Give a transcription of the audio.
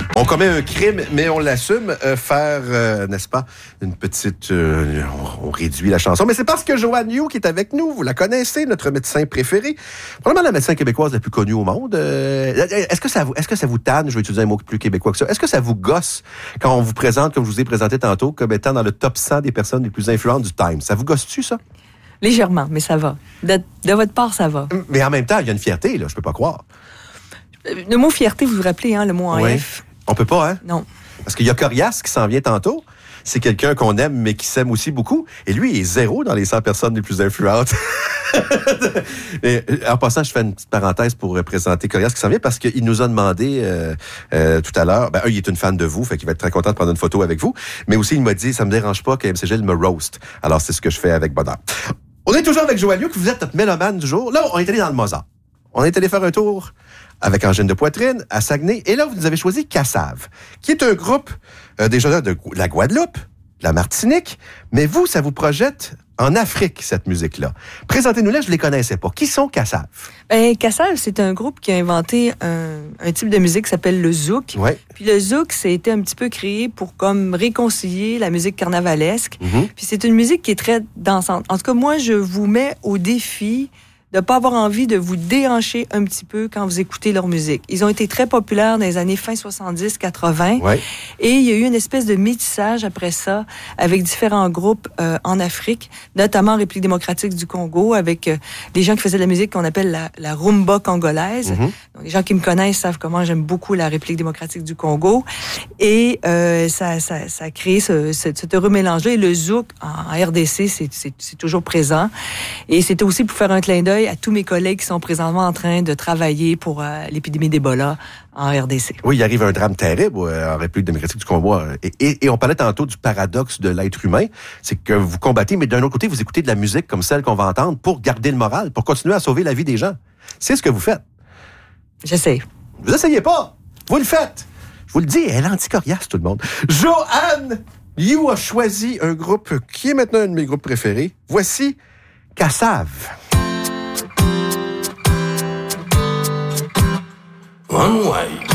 On commet un crime, mais on l'assume. N'est-ce pas, une petite... on réduit la chanson. Mais c'est parce que Joanne Yu qui est avec nous, vous la connaissez, notre médecin préféré. Probablement la médecin québécoise la plus connue au monde. Est-ce que ça vous tanne, je vais utiliser un mot plus québécois que ça, est-ce que ça vous gosse quand on vous présente, comme je vous ai présenté tantôt, comme étant dans le top 100 des personnes les plus influentes du Time? Ça vous gosse-tu, ça? Légèrement, mais ça va. De votre part, ça va. Mais en même temps, il y a une fierté, là, je peux pas croire. Le mot fierté, vous vous rappelez, hein, le mot en F? On peut pas, hein? Non. Parce qu'il y a Corias qui s'en vient tantôt. C'est quelqu'un qu'on aime, mais qui s'aime aussi beaucoup. Et lui, il est 0 dans les 100 personnes les plus influentes. Et, en passant, je fais une petite parenthèse pour présenter Corias qui s'en vient parce qu'il nous a demandé tout à l'heure, il est une fan de vous, fait qu'il va être très content de prendre une photo avec vous. Mais aussi, il m'a dit, ça me dérange pas que MC Gilles me roast. Alors, c'est ce que je fais avec bonheur. On est toujours avec Joanne Yu, que vous êtes notre mélomane du jour. Là, on est allé dans le Mozart. On est allé faire un tour avec Angine de Poitrine, à Saguenay. Et là, vous nous avez choisi Cassave, qui est un groupe des gens de la Guadeloupe, de la Martinique. Mais vous, ça vous projette en Afrique, cette musique-là. Présentez-nous-la, je ne les connaissais pas. Qui sont Cassave? Cassave, c'est un groupe qui a inventé un type de musique qui s'appelle le zouk. Ouais. Puis le zouk, ça a été un petit peu créé pour comme réconcilier la musique carnavalesque. Mm-hmm. Puis c'est une musique qui est très dansante. En tout cas, moi, je vous mets au défi de ne pas avoir envie de vous déhancher un petit peu quand vous écoutez leur musique. Ils ont été très populaires dans les années fin 70-80. Ouais. Et il y a eu une espèce de métissage après ça avec différents groupes en Afrique, notamment en République démocratique du Congo, avec des gens qui faisaient de la musique qu'on appelle la rumba congolaise. Mm-hmm. Donc, les gens qui me connaissent savent comment j'aime beaucoup la République démocratique du Congo. Et ça a créé ce heureux mélange-là. Et le zouk en RDC, c'est toujours présent. Et c'était aussi pour faire un clin d'œil à tous mes collègues qui sont présentement en train de travailler pour l'épidémie d'Ebola en RDC. Oui, il arrive un drame terrible en République démocratique du Congo. Et on parlait tantôt du paradoxe de l'être humain. C'est que vous combattez, mais d'un autre côté, vous écoutez de la musique comme celle qu'on va entendre pour garder le moral, pour continuer à sauver la vie des gens. C'est ce que vous faites. J'essaie. Vous essayez pas. Vous le faites. Je vous le dis, elle est anti-coriace, tout le monde. Joanne Yu a choisi un groupe qui est maintenant un de mes groupes préférés. Voici Cassave. One way.